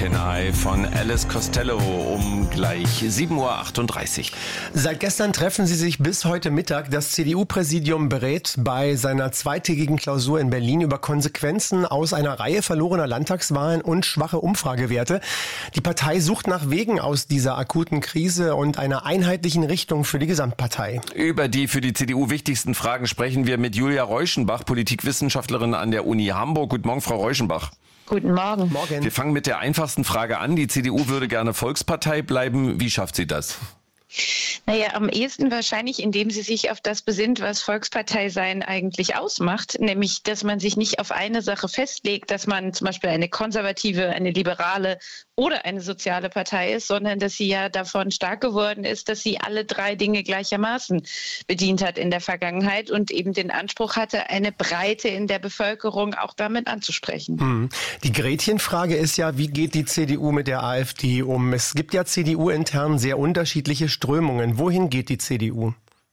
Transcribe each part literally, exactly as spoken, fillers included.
Can I von Alice Costello um gleich sieben Uhr achtunddreißig. Seit gestern treffen sie sich bis heute Mittag. Das C D U-Präsidium berät bei seiner zweitägigen Klausur in Berlin über Konsequenzen aus einer Reihe verlorener Landtagswahlen und schwache Umfragewerte. Die Partei sucht nach Wegen aus dieser akuten Krise und einer einheitlichen Richtung für die Gesamtpartei. Über die für die C D U wichtigsten Fragen sprechen wir mit Julia Reuschenbach, Politikwissenschaftlerin an der Uni Hamburg. Guten Morgen, Frau Reuschenbach. Guten Morgen. Morgen. Wir fangen mit der einfachsten Frage an. Die C D U würde gerne Volkspartei bleiben. Wie schafft sie das? Naja, am ehesten wahrscheinlich, indem sie sich auf das besinnt, was Volkspartei sein eigentlich ausmacht, nämlich, dass man sich nicht auf eine Sache festlegt, dass man zum Beispiel eine konservative, eine liberale oder eine soziale Partei ist, sondern dass sie ja davon stark geworden ist, dass sie alle drei Dinge gleichermaßen bedient hat in der Vergangenheit und eben den Anspruch hatte, eine Breite in der Bevölkerung auch damit anzusprechen. Hm. Die Gretchenfrage ist ja, wie geht die C D U mit der AfD um? Es gibt ja C D U-intern sehr unterschiedliche Strömungen. Wohin geht die C D U?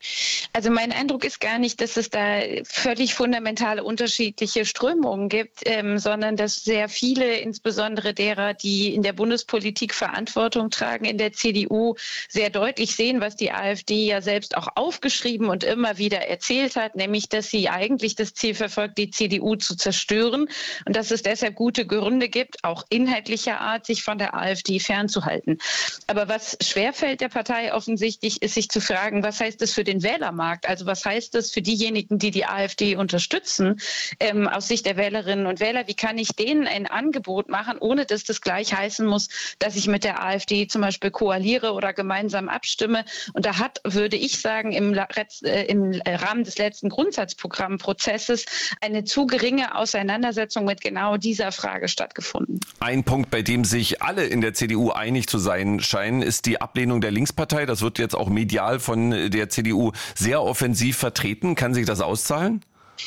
Also mein Eindruck ist gar nicht, dass es da völlig fundamentale unterschiedliche Strömungen gibt, ähm, sondern dass sehr viele, insbesondere derer, die in der Bundespolitik Verantwortung tragen, in der C D U sehr deutlich sehen, was die AfD ja selbst auch aufgeschrieben und immer wieder erzählt hat, nämlich, dass sie eigentlich das Ziel verfolgt, die C D U zu zerstören und dass es deshalb gute Gründe gibt, auch inhaltlicher Art, sich von der AfD fernzuhalten. Aber was schwerfällt der Partei offensichtlich, ist sich zu fragen, was heißt das für den den Wählermarkt. Also was heißt das für diejenigen, die die AfD unterstützen, ähm, aus Sicht der Wählerinnen und Wähler? Wie kann ich denen ein Angebot machen, ohne dass das gleich heißen muss, dass ich mit der AfD zum Beispiel koaliere oder gemeinsam abstimme? Und da hat, würde ich sagen, im, äh, im Rahmen des letzten Grundsatzprogrammprozesses eine zu geringe Auseinandersetzung mit genau dieser Frage stattgefunden. Ein Punkt, bei dem sich alle in der C D U einig zu sein scheinen, ist die Ablehnung der Linkspartei. Das wird jetzt auch medial von der C D U sehr offensiv vertreten. Kann sich das auszahlen?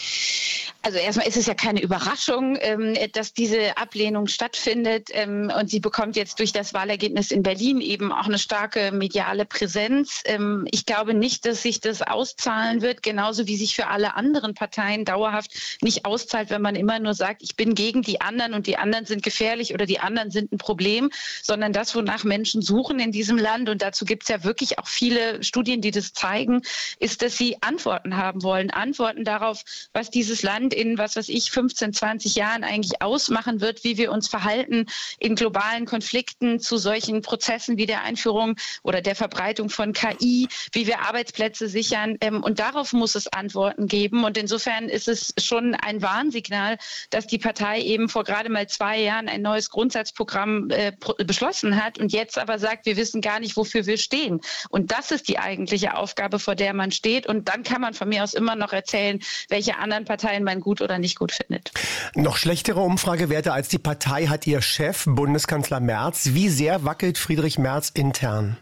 Also erstmal ist es ja keine Überraschung, dass diese Ablehnung stattfindet und sie bekommt jetzt durch das Wahlergebnis in Berlin eben auch eine starke mediale Präsenz. Ich glaube nicht, dass sich das auszahlen wird, genauso wie sich für alle anderen Parteien dauerhaft nicht auszahlt, wenn man immer nur sagt, ich bin gegen die anderen und die anderen sind gefährlich oder die anderen sind ein Problem, sondern das, wonach Menschen suchen in diesem Land, und dazu gibt es ja wirklich auch viele Studien, die das zeigen, ist, dass sie Antworten haben wollen, Antworten darauf, was dieses Land in, was weiß ich, fünfzehn, zwanzig Jahren eigentlich ausmachen wird, wie wir uns verhalten in globalen Konflikten zu solchen Prozessen wie der Einführung oder der Verbreitung von K I, wie wir Arbeitsplätze sichern. Und darauf muss es Antworten geben. Und insofern ist es schon ein Warnsignal, dass die Partei eben vor gerade mal zwei Jahren ein neues Grundsatzprogramm äh, beschlossen hat und jetzt aber sagt, wir wissen gar nicht, wofür wir stehen. Und das ist die eigentliche Aufgabe, vor der man steht. Und dann kann man von mir aus immer noch erzählen, welche anderen Parteien man gut oder nicht gut findet. Noch schlechtere Umfragewerte als die Partei hat ihr Chef, Bundeskanzler Merz. Wie sehr wackelt Friedrich Merz intern?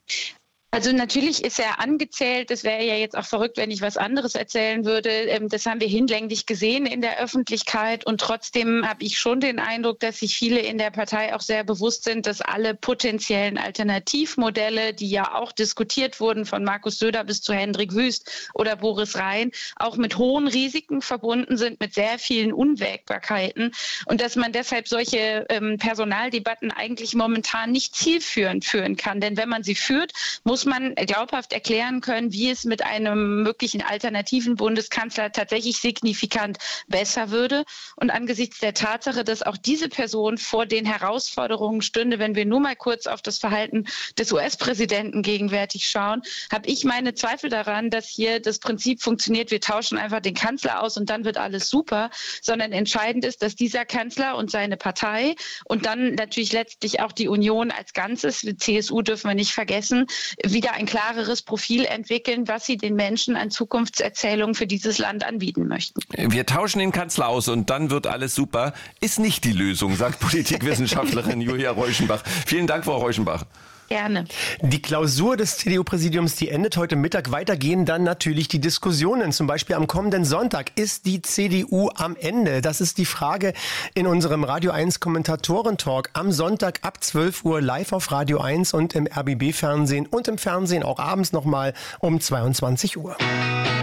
Also natürlich ist er angezählt. Das wäre ja jetzt auch verrückt, wenn ich was anderes erzählen würde. Das haben wir hinlänglich gesehen in der Öffentlichkeit. Und trotzdem habe ich schon den Eindruck, dass sich viele in der Partei auch sehr bewusst sind, dass alle potenziellen Alternativmodelle, die ja auch diskutiert wurden, von Markus Söder bis zu Hendrik Wüst oder Boris Rhein, auch mit hohen Risiken verbunden sind, mit sehr vielen Unwägbarkeiten. Und dass man deshalb solche ähm, Personaldebatten eigentlich momentan nicht zielführend führen kann. Denn wenn man sie führt, muss man glaubhaft erklären können, wie es mit einem möglichen alternativen Bundeskanzler tatsächlich signifikant besser würde. Und angesichts der Tatsache, dass auch diese Person vor den Herausforderungen stünde, wenn wir nur mal kurz auf das Verhalten des U S-Präsidenten gegenwärtig schauen, habe ich meine Zweifel daran, dass hier das Prinzip funktioniert, wir tauschen einfach den Kanzler aus und dann wird alles super, sondern entscheidend ist, dass dieser Kanzler und seine Partei und dann natürlich letztlich auch die Union als Ganzes, die C S U dürfen wir nicht vergessen, wieder ein klareres Profil entwickeln, was sie den Menschen an Zukunftserzählungen für dieses Land anbieten möchten. Wir tauschen den Kanzler aus und dann wird alles super. Ist nicht die Lösung, sagt Politikwissenschaftlerin Julia Reuschenbach. Vielen Dank, Frau Reuschenbach. Gerne. Die Klausur des C D U-Präsidiums, die endet heute Mittag. Weitergehen dann natürlich die Diskussionen. Zum Beispiel am kommenden Sonntag. Ist die C D U am Ende? Das ist die Frage in unserem Radio eins Kommentatoren-Talk. Am Sonntag ab zwölf Uhr live auf Radio eins und im R B B-Fernsehen und im Fernsehen auch abends nochmal um zweiundzwanzig Uhr.